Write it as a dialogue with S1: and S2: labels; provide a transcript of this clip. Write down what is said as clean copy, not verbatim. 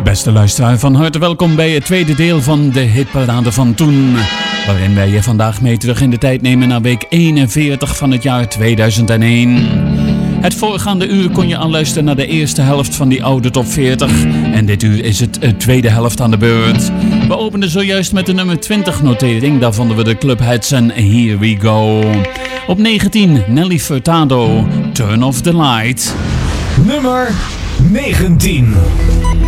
S1: Beste luisteraar, van harte welkom bij het tweede deel van de hitparade van toen. Waarin wij je vandaag mee terug in de tijd nemen naar week 41 van het jaar 2001. Het voorgaande uur kon je al luisteren naar de eerste helft van die oude top 40. En dit uur is het tweede helft aan de beurt. We openden zojuist met de nummer 20 notering. Daar vonden we de Clubheads en Here We Go. Op 19 Nelly Furtado, Turn Off The Light.
S2: Nummer 19.